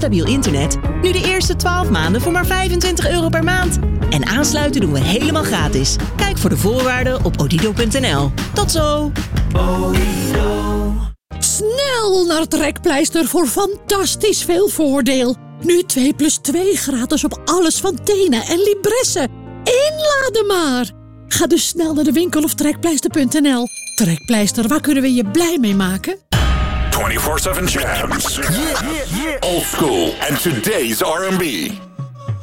stabiel internet. Nu de eerste 12 maanden voor maar €25 per maand. En aansluiten doen we helemaal gratis. Kijk voor de voorwaarden op odido.nl. Tot zo! Snel naar Trekpleister voor fantastisch veel voordeel. Nu 2+2 gratis op alles van Tena en Libresse. Inladen maar! Ga dus snel naar de winkel of trekpleister.nl. Trekpleister, waar kunnen we je blij mee maken? 24/7 jams. Old school and today's R&B.